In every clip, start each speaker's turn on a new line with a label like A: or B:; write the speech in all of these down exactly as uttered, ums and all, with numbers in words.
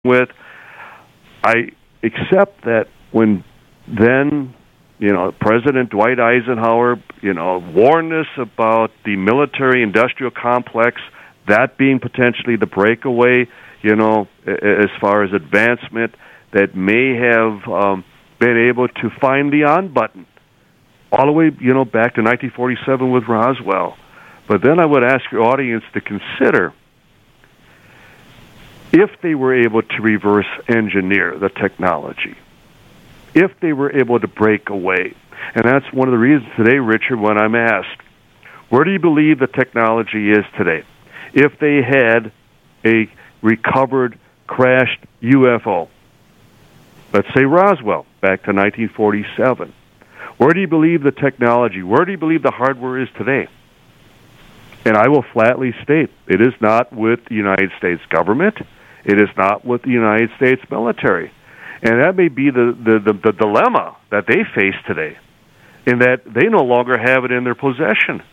A: with. I accept that when then, you know, President Dwight Eisenhower, you know, warned us about the military-industrial complex, that being potentially the breakaway, you know, as far as advancement, that may have um, been able to find the on button all the way, you know, back to nineteen forty-seven with Roswell. But then I would ask your audience to consider if they were able to reverse engineer the technology, if they were able to break away. And that's one of the reasons today, Richard, when I'm asked, where do you believe the technology is today? If they had a recovered, crashed U F O, let's say Roswell, back to nineteen forty-seven, where do you believe the technology, where do you believe the hardware is today? And I will flatly state, it is not with the United States government. It is not with the United States military. And that may be the, the, the, the dilemma that they face today, in that they no longer have it in their possession.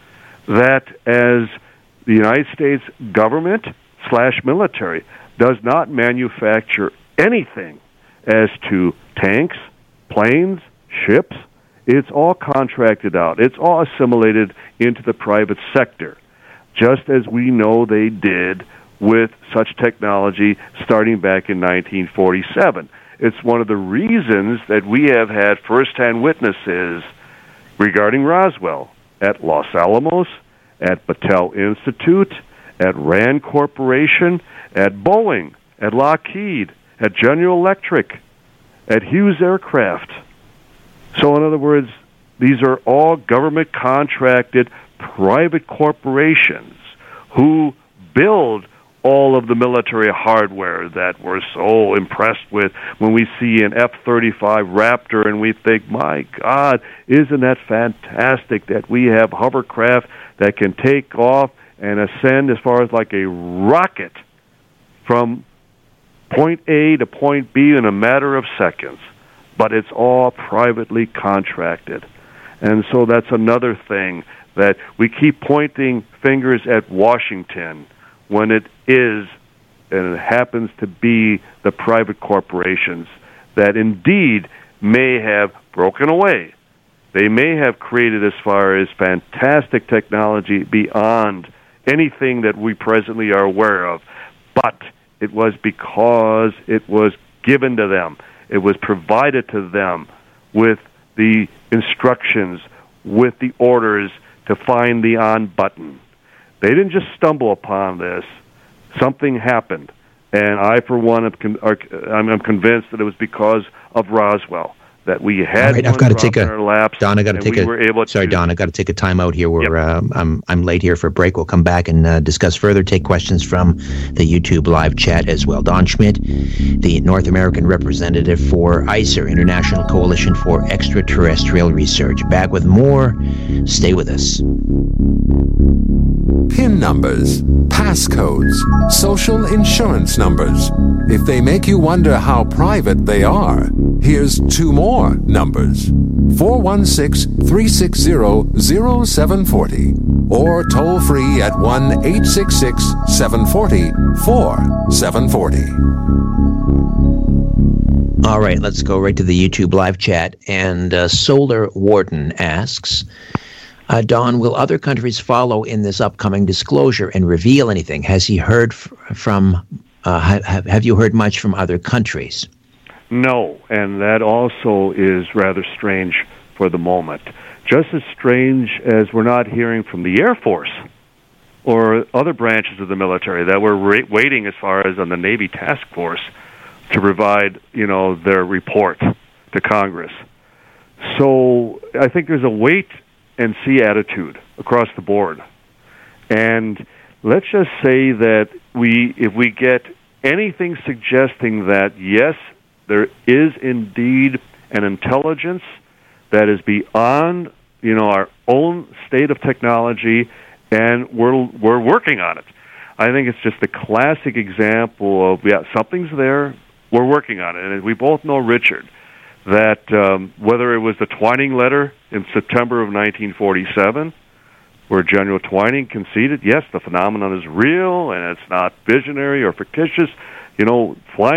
A: That as the United States government slash military does not manufacture anything as to tanks, planes, ships, it's all contracted out. It's all assimilated into the private sector, just as we know they did with such technology starting back in nineteen forty-seven. It's one of the reasons that we have had first-hand witnesses regarding Roswell at Los Alamos, at Battelle Institute, at Rand Corporation, at Boeing, at Lockheed, at General Electric, at Hughes Aircraft. So in other words, these are all government-contracted private corporations who build all of the military hardware that we're so impressed with when we see an F thirty-five Raptor and we think, my God, isn't that fantastic that we have hovercraft that can take off and ascend as far as like a rocket from point A to point B in a matter of seconds. But it's all privately contracted. And so that's another thing, that we keep pointing fingers at Washington when it is, and it happens to be, the private corporations that indeed may have broken away. They may have created as far as fantastic technology beyond anything that we presently are aware of, but it was because it was given to them. It was provided to them with the instructions, with the orders to find the on button. They didn't just stumble upon this. Something happened. And I, for one, am con- are, I'm, I'm convinced that it was because of Roswell, that we had
B: right, I've got to take a,
A: our laps,
B: Don, I got to take
A: we
B: a,
A: were able
B: sorry,
A: to,
B: Don, I got to take a time out here. We're,
A: yep.
B: uh, I'm, I'm late here for a break. We'll come back and uh, discuss further, take questions from the YouTube live chat as well. Don Schmitt, the North American representative for I C E R, International Coalition for Extraterrestrial Research. Back with more. Stay with us.
C: PIN numbers, passcodes, social insurance numbers. If they make you wonder how private they are, here's two more numbers. four one six, three six zero, zero seven four zero or toll free at one eight six six, seven four zero, four seven four zero.
B: All right, let's go right to the YouTube live chat. And uh, Solar Warden asks, Uh, Don, will other countries follow in this upcoming disclosure and reveal anything? Has he heard f- from, uh, have, have you heard much from other countries?
A: No, and that also is rather strange for the moment. Just as strange as we're not hearing from the Air Force or other branches of the military that we're ra- waiting as far as on the Navy task force to provide, you know, their report to Congress. So I think there's a wait and see attitude across the board. And let's just say that we, if we get anything suggesting that, yes, there is indeed an intelligence that is beyond, you know, our own state of technology, and we're we're working on it. I think it's just a classic example of, yeah, something's there, we're working on it. And we both know, Richard, that um, whether it was the Twining letter in September of nineteen forty-seven, where General Twining conceded, yes, the phenomenon is real and it's not visionary or fictitious, you know, flying